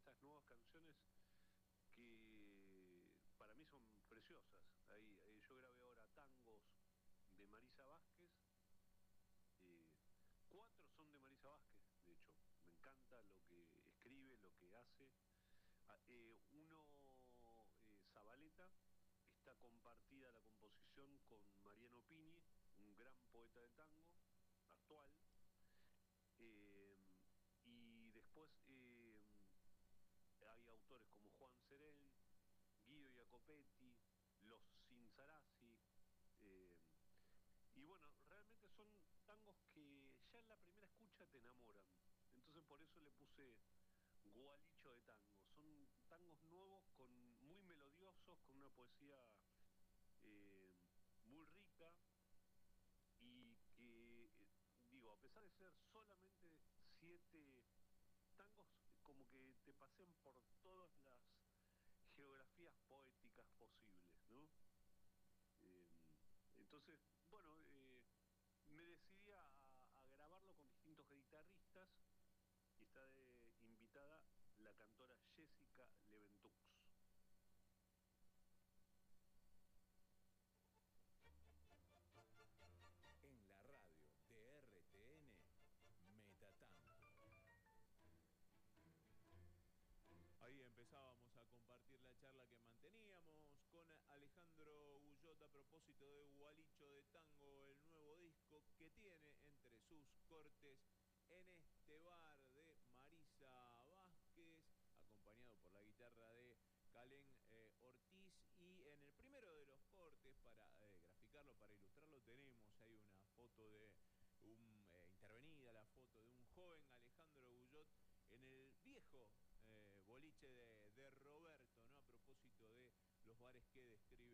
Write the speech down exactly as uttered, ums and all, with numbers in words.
estas nuevas canciones que para mí son preciosas. Ahí, eh, yo grabé ahora tangos de Marisa Vázquez, eh, cuatro son de Marisa Vázquez, de hecho, me encanta lo que escribe, lo que hace. Ah, eh, uno, eh, Zabaleta, está compartida la composición con Mariano Pini, un gran poeta de tango actual. Eh, y después eh, hay autores como Juan Serén, Guido Jacopetti, los Cinzarazzi. Eh, y bueno, realmente son tangos que ya en la primera escucha te enamoran. Entonces por eso le puse Gualicho de Tango. Son tangos nuevos, con muy melodiosos, con una poesía eh, muy rica y que, eh, digo, a pesar de ser solamente siete tangos, como que te pasean por todas las geografías poéticas posibles, ¿no? Eh, entonces, bueno, eh, me decidí a, a grabarlo con distintos guitarristas y está de invitada la cantora Jessica Leventux. En la radio de R T N, Metatango. Ahí empezábamos a compartir la charla que manteníamos con Alejandro Guyot a propósito de Gualicho de Tango, el nuevo disco que tiene entre sus cortes En este bar de Marisa Vázquez, acompañado por la guitarra de Calén eh, Ortiz. Y en el primero de los cortes, para eh, graficarlo, para ilustrarlo, tenemos ahí una foto de un, eh, intervenida, la foto de un joven Alejandro Guyot en el viejo eh, boliche de, de Roberto, ¿no? A propósito de los bares que describe